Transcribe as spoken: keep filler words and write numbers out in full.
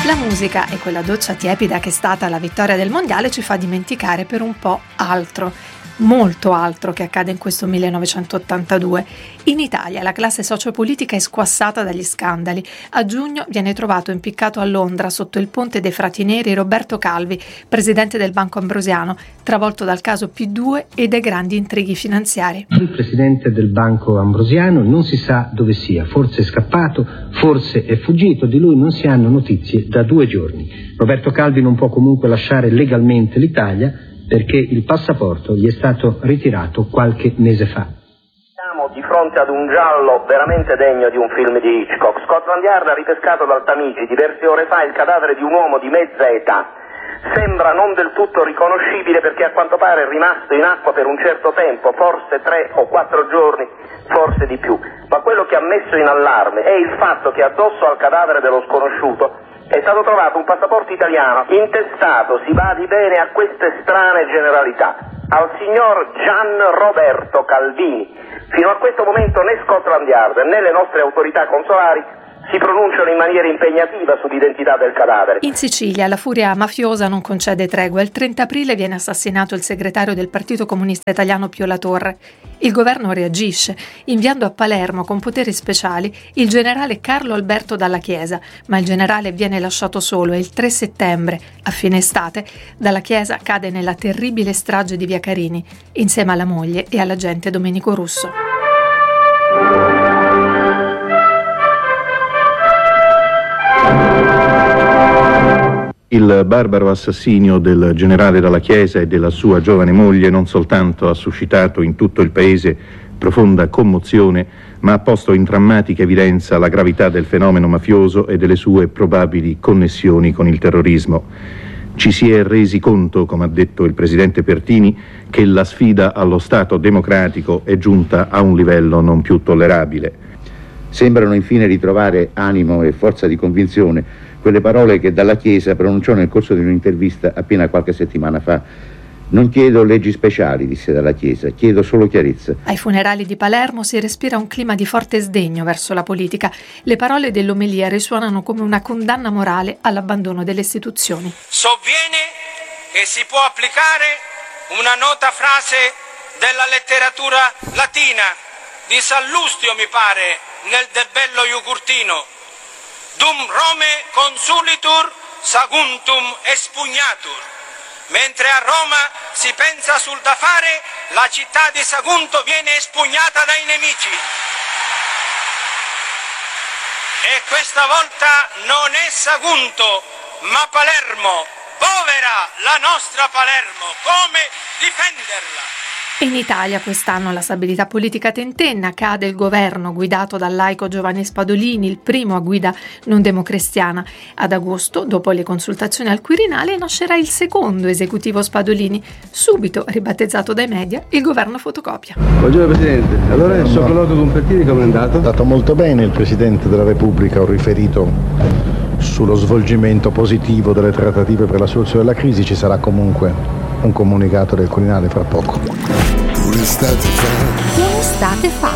La musica e quella doccia tiepida che è stata la vittoria del mondiale ci fa dimenticare per un po' altro, molto altro che accade in questo millenovecentottantadue. In Italia la classe sociopolitica è squassata dagli scandali. A giugno viene trovato impiccato a Londra sotto il ponte dei Frati Neri Roberto Calvi, presidente del Banco Ambrosiano, travolto dal caso P due e dai grandi intrighi finanziari. Il presidente del Banco Ambrosiano non si sa dove sia, forse è scappato, forse è fuggito, di lui non si hanno notizie da due giorni. Roberto Calvi non può comunque lasciare legalmente l'Italia perché il passaporto gli è stato ritirato qualche mese fa. Siamo di fronte ad un giallo veramente degno di un film di Hitchcock. Scotland Yard ha ripescato dal Tamigi diverse ore fa il cadavere di un uomo di mezza età. Sembra non del tutto riconoscibile perché a quanto pare è rimasto in acqua per un certo tempo, forse tre o quattro giorni, forse di più. Ma quello che ha messo in allarme è il fatto che addosso al cadavere dello sconosciuto è stato trovato un passaporto italiano intestato, si badi bene, a queste strane generalità, al signor Gian Roberto Calvini. Fino a questo momento né Scotland Yard né le nostre autorità consolari si pronunciano in maniera impegnativa sull'identità del cadavere. In Sicilia la furia mafiosa non concede tregua. Il trenta aprile viene assassinato il segretario del Partito Comunista Italiano Pio La Torre. Il governo reagisce, inviando a Palermo con poteri speciali il generale Carlo Alberto Dalla Chiesa, ma il generale viene lasciato solo e il tre settembre, a fine estate, Dalla Chiesa cade nella terribile strage di Via Carini, insieme alla moglie e all'agente Domenico Russo. Il barbaro assassinio del generale Dalla Chiesa e della sua giovane moglie non soltanto ha suscitato in tutto il paese profonda commozione, ma ha posto in drammatica evidenza la gravità del fenomeno mafioso e delle sue probabili connessioni con il terrorismo. Ci si è resi conto, come ha detto il presidente Pertini, che la sfida allo Stato democratico è giunta a un livello non più tollerabile. Sembrano infine ritrovare animo e forza di convinzione quelle parole che Dalla Chiesa pronunciò nel corso di un'intervista appena qualche settimana fa. Non chiedo leggi speciali, disse Dalla Chiesa, chiedo solo chiarezza. Ai funerali di Palermo si respira un clima di forte sdegno verso la politica. Le parole dell'omelia risuonano come una condanna morale all'abbandono delle istituzioni. Sovviene che si può applicare una nota frase della letteratura latina di Sallustio, mi pare, nel De Bello Iugurtino. Dum Rome consulitur saguntum espugnatur. Mentre a Roma si pensa sul da fare, la città di Sagunto viene espugnata dai nemici. E questa volta non è Sagunto, ma Palermo. Povera la nostra Palermo, come difenderla? In Italia quest'anno la stabilità politica tentenna, cade il governo guidato dal laico Giovanni Spadolini, il primo a guida non democristiana. Ad agosto, dopo le consultazioni al Quirinale, nascerà il secondo esecutivo Spadolini, subito ribattezzato dai media il governo fotocopia. Buongiorno Presidente, allora il sopralluogo con Pertini come è andato? È andato molto bene, il Presidente della Repubblica, ho riferito sullo svolgimento positivo delle trattative per la soluzione della crisi, ci sarà comunque un comunicato del Quirinale fra poco. Un'estate fa. Un'estate fa.